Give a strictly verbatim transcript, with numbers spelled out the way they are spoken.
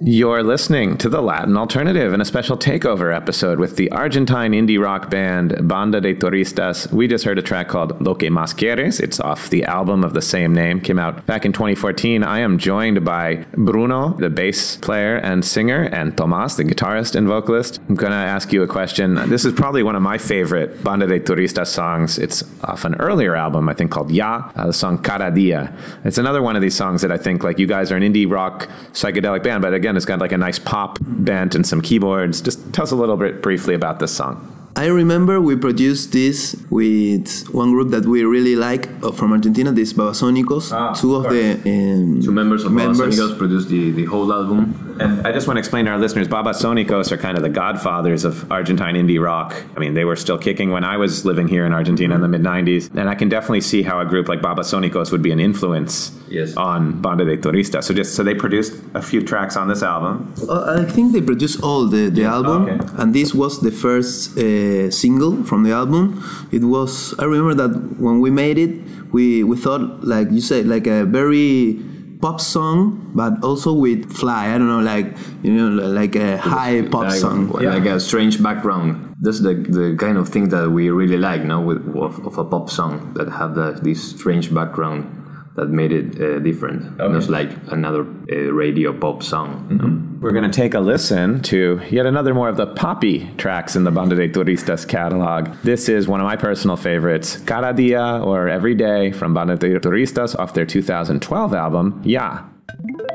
You're listening to The Latin Alternative in a special takeover episode with the Argentine indie rock band Banda de Turistas. We just heard a track called Lo Que Más Quieres. It's off the album of the same name, came out back in twenty fourteen. I am joined by Bruno, the bass player and singer, and Tomas, the guitarist and vocalist. I'm going to ask you a question. This is probably one of my favorite Banda de Turistas songs. It's off an earlier album, I think, called Ya, uh, the song Cada Dia. It's another one of these songs that I think, like, you guys are an indie rock psychedelic band, but again, it's got like a nice pop bent and some keyboards. Just tell us a little bit briefly about this song. I remember we produced this with one group that we really like uh, from Argentina, this Babasónicos. Ah, Two of, of the um, Two members of members. Babasónicos produced the, the whole album. And I just want to explain to our listeners, Babasónicos are kind of the godfathers of Argentine indie rock. I mean, they were still kicking when I was living here in Argentina in the mid nineties. And I can definitely see how a group like Babasónicos would be an influence yes. on Banda de Turistas. So just so they produced a few tracks on this album. Uh, I think they produced all the, the yeah. album. Okay. And this was the first... Uh, single from the album. It was, I remember that when we made it, we, we thought, like you said, like a very pop song, but also with fly, I don't know, like, you know, like a high pop like, song. Yeah. Like a strange background. That's the the kind of thing that we really like, no, with of, of a pop song that have the, this strange background that made it uh, different. Okay. Not like another uh, radio pop song. Mm-hmm. You know? We're going to take a listen to yet another more of the poppy tracks in the Banda de Turistas catalog. This is one of my personal favorites, Cada Dia, or Every Day, from Banda de Turistas off their two thousand twelve album, Ya.